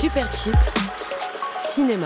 Super Cheap, cinéma.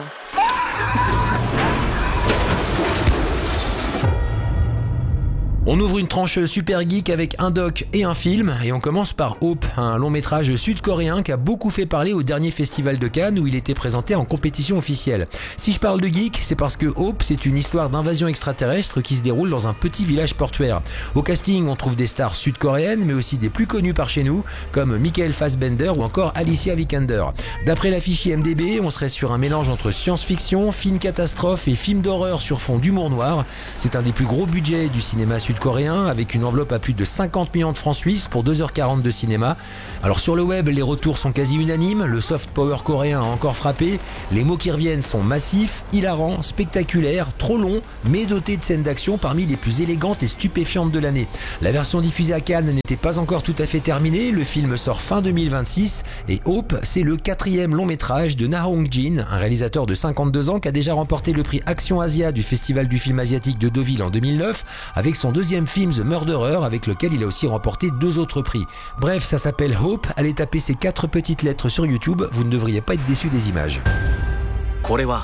On ouvre une tranche super geek avec un doc et un film, et on commence par Hope, un long métrage sud-coréen qui a beaucoup fait parler au dernier festival de Cannes où il était présenté en compétition officielle. Si je parle de geek, c'est parce que Hope, c'est une histoire d'invasion extraterrestre qui se déroule dans un petit village portuaire. Au casting, on trouve des stars sud-coréennes, mais aussi des plus connues par chez nous, comme Michael Fassbender ou encore Alicia Vikander. D'après l'affiche IMDb, on serait sur un mélange entre science-fiction, film catastrophe et film d'horreur sur fond d'humour noir. C'est un des plus gros budgets du cinéma sud-coréen, avec une enveloppe à plus de 50 millions de francs suisses pour 2h40 de cinéma. Alors sur le web, les retours sont quasi unanimes, le soft power coréen a encore frappé, les mots qui reviennent sont massifs, hilarants, spectaculaires, trop longs, mais dotés de scènes d'action parmi les plus élégantes et stupéfiantes de l'année. La version diffusée à Cannes n'était pas encore tout à fait terminée, le film sort fin 2026 et Hope, c'est le 4e long métrage de Na Hong-jin, un réalisateur de 52 ans qui a déjà remporté le prix Action Asia du Festival du film asiatique de Deauville en 2009 avec son deuxième film The Murderer avec lequel il a aussi remporté 2 autres prix. Bref, ça s'appelle Hope, allez taper ces 4 petites lettres sur YouTube, vous ne devriez pas être déçus des images. How long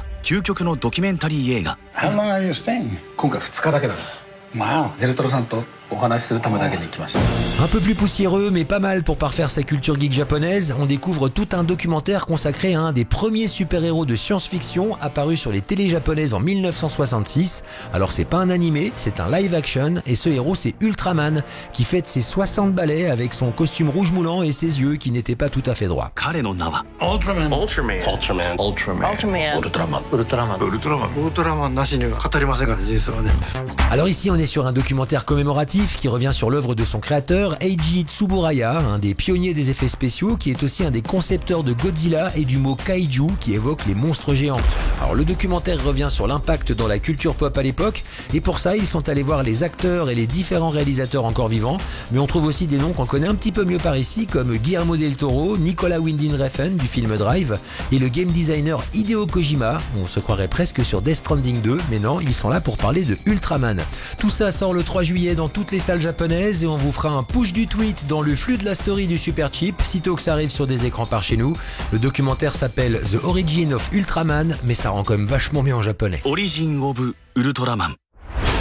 are you staying? 今回2日だけなんです。 Wow. デルトロさんとお話しするためだけに来ました。 Un peu plus poussiéreux, mais pas mal pour parfaire sa culture geek japonaise, on découvre tout un documentaire consacré à un des premiers super-héros de science-fiction apparu sur les télés japonaises en 1966. Alors c'est pas un animé, c'est un live-action, et ce héros c'est Ultraman, qui fête ses 60 balais avec son costume rouge moulant et ses yeux qui n'étaient pas tout à fait droits. Ultraman. Ultraman. Ultraman. Ultraman. Ultraman. Ultraman なしには語りませんから、実はね。 Alors ici on est sur un documentaire commémoratif qui revient sur l'œuvre de son créateur Eiji Tsuburaya, un des pionniers des effets spéciaux qui est aussi un des concepteurs de Godzilla et du mot kaiju qui évoque les monstres géants. Alors le documentaire revient sur l'impact dans la culture pop à l'époque et pour ça ils sont allés voir les acteurs et les différents réalisateurs encore vivants, mais on trouve aussi des noms qu'on connaît un petit peu mieux par ici comme Guillermo del Toro, Nicolas Winding Refn du film Drive et le game designer Hideo Kojima. On se croirait presque sur Death Stranding 2, mais non, ils sont là pour parler de Ultraman. Tout ça sort le 3 juillet dans toutes les salles japonaises et on vous fera un push du tweet dans le flux de la story du Super Cheap, sitôt que ça arrive sur des écrans par chez nous. Le documentaire s'appelle The Origin of Ultraman, mais ça rend quand même vachement bien en japonais. Origin of Ultraman.